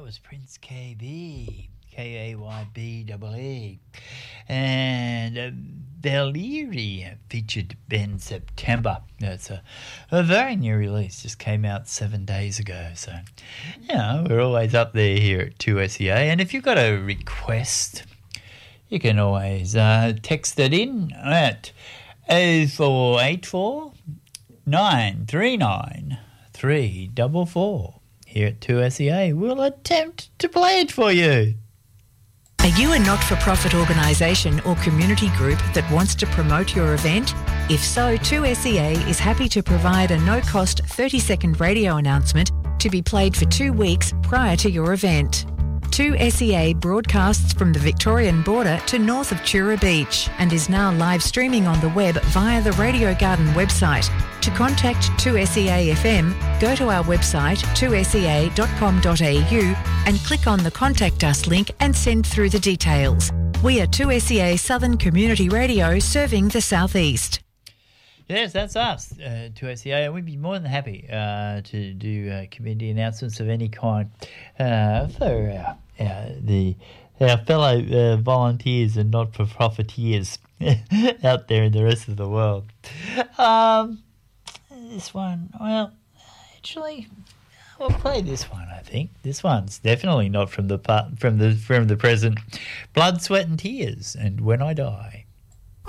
was Prince KB, Kaybyee. And Valeri featured Ben September. It's a very new release, just came out 7 days ago. So, we're always up there here at 2SEA. And if you've got a request, you can always text it in at 0484 939 344. Here at 2SEA, we'll attempt to play it for you. Are you a not-for-profit organisation or community group that wants to promote your event? If so, 2SEA is happy to provide a no-cost 30-second radio announcement to be played for 2 weeks prior to your event. 2SEA broadcasts from the Victorian border to north of Tura Beach and is now live streaming on the web via the Radio Garden website. To contact 2SEA FM, go to our website 2sea.com.au and click on the Contact Us link and send through the details. We are 2SEA Southern Community Radio serving the South East. Yes, that's us, 2SEA, and we'd be more than happy to do community announcements of any kind for our fellow volunteers and not-for-profiteers out there in the rest of the world. This one, well, actually, we'll play this one. I think this one's definitely not from the present. Blood, Sweat and Tears, and When I Die.